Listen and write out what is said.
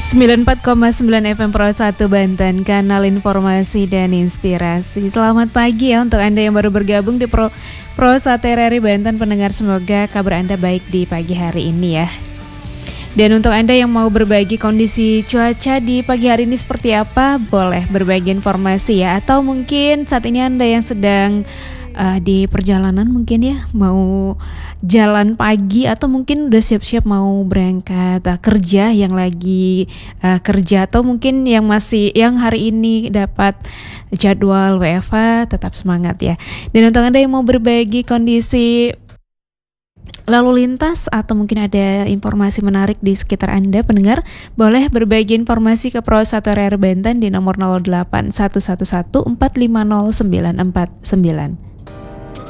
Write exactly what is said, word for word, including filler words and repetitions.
sembilan puluh empat koma sembilan F M Pro satu Banten, kanal informasi dan inspirasi. Selamat pagi ya untuk Anda yang baru bergabung di Pro, Pro satu R R I Banten. Pendengar, semoga kabar Anda baik di pagi hari ini ya. Dan untuk Anda yang mau berbagi kondisi cuaca di pagi hari ini seperti apa, boleh berbagi informasi ya. Atau mungkin saat ini Anda yang sedang uh, di perjalanan mungkin ya, mau jalan pagi atau mungkin udah siap-siap mau berangkat uh, kerja, yang lagi uh, kerja, atau mungkin yang masih yang hari ini dapat jadwal W F H, tetap semangat ya. Dan untuk Anda yang mau berbagi kondisi lalu lintas atau mungkin ada informasi menarik di sekitar Anda, pendengar, boleh berbagi informasi ke Pro satu R R I Banten di nomor nol delapan satu satu satu empat lima nol sembilan empat sembilan.